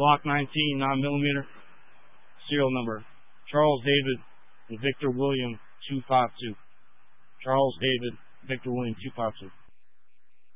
Glock 19 9mm, serial number Charles David and Victor William 252. Charles David, Victor William 252.